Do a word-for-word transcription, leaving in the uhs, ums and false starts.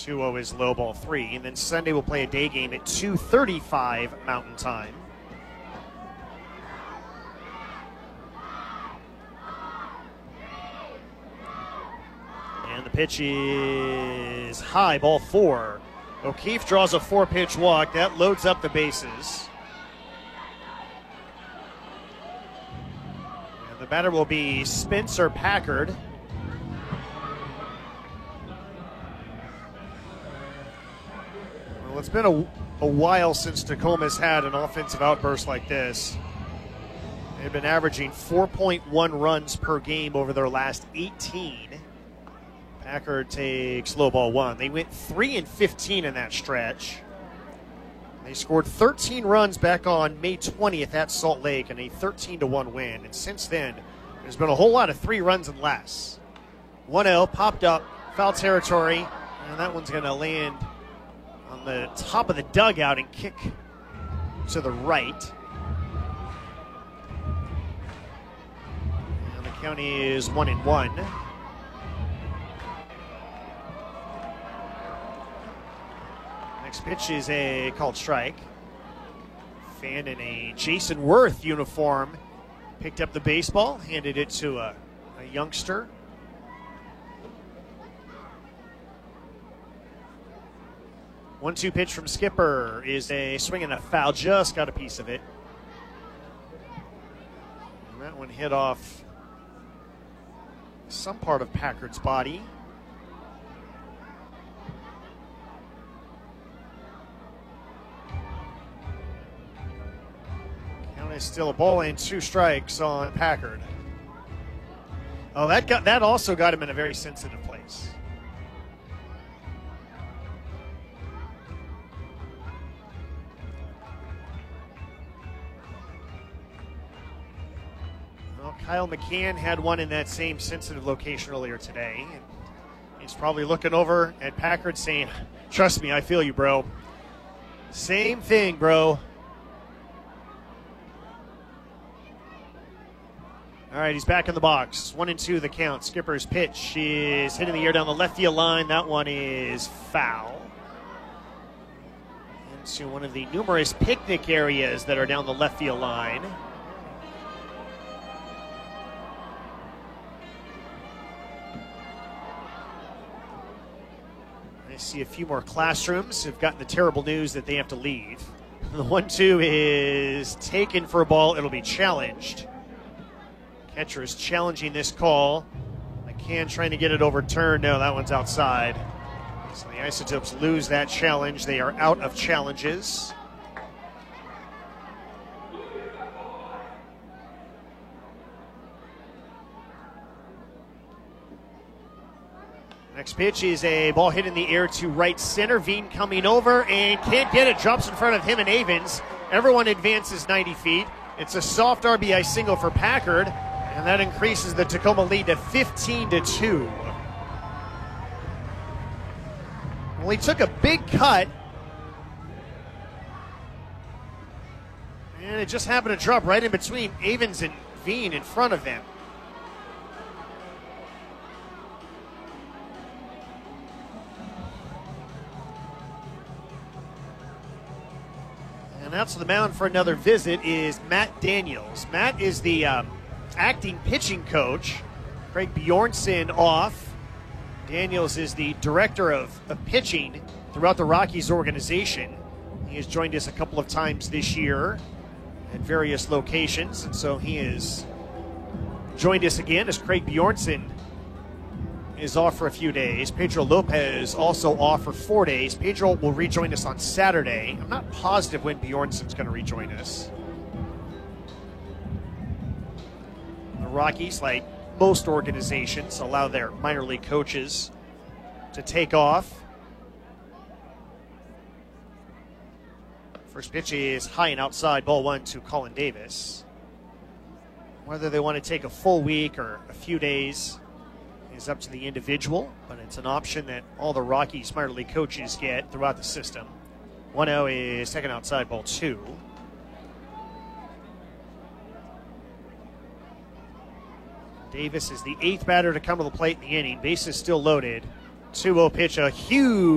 two oh is low, ball three. And then Sunday we'll play a day game at two thirty-five Mountain Time. And the pitch is high, ball four. O'Keefe draws a four-pitch walk. That loads up the bases. And the batter will be Spencer Packard. Well, it's been a, a while since Tacoma's had an offensive outburst like this. They've been averaging four point one runs per game over their last eighteen. Packard takes low ball one. They went three and fifteen in that stretch. They scored thirteen runs back on May twentieth at Salt Lake in a thirteen to one win. And since then, there's been a whole lot of three runs and less. one oh popped up, foul territory, and that one's going to land on the top of the dugout and kick to the right. And the count is one and one. Next pitch is a called strike. Fan in a Jason Worth uniform picked up the baseball, handed it to a, a youngster. one two pitch from Skipper is a swing and a foul, just got a piece of it. And that one hit off some part of Packard's body. Still a ball and two strikes on Packard. Oh, that got that also got him in a very sensitive place. Well, Kyle McCann had one in that same sensitive location earlier today. And he's probably looking over at Packard saying, "Trust me, I feel you, bro." Same thing, bro. All right, he's back in the box. One and two the count. Skipper's pitch is hitting the air down the left field line. That one is foul. Into one of the numerous picnic areas that are down the left field line. I see a few more classrooms have gotten the terrible news that they have to leave. The one two is taken for a ball. It'll be challenged. Catcher is challenging this call. McCann trying to get it overturned. No, that one's outside. So the Isotopes lose that challenge. They are out of challenges. Next pitch is a ball hit in the air to right center. Veen coming over and can't get it. Drops in front of him and Avens. Everyone advances ninety feet. It's a soft R B I single for Packard. And that increases the Tacoma lead to fifteen to two. Well, he took a big cut. And it just happened to drop right in between Avens and Veen in front of him. And out to the mound for another visit is Matt Daniels. Matt is the um, acting pitching coach. Craig Bjornson off. Daniels is the director of, of pitching throughout the Rockies organization. He has joined us a couple of times this year at various locations, and so he has joined us again as Craig Bjornson is off for a few days. Pedro Lopez also off for four days. Pedro will rejoin us on Saturday. I'm not positive when Bjornson's going to rejoin us. The Rockies, like most organizations, allow their minor league coaches to take off. First pitch is high and outside, ball one to Colin Davis. Whether they want to take a full week or a few days is up to the individual, but it's an option that all the Rockies minor league coaches get throughout the system. one oh is second outside, ball two. Davis is the eighth batter to come to the plate in the inning. Bases still loaded. two oh pitch, a huge